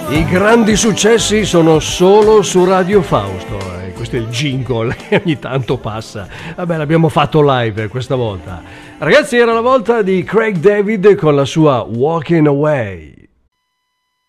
I grandi successi sono solo su Radio Fausto. Questo è il jingle e ogni tanto passa. Vabbè, l'abbiamo fatto live questa volta. Ragazzi, era la volta di Craig David con la sua Walking Away.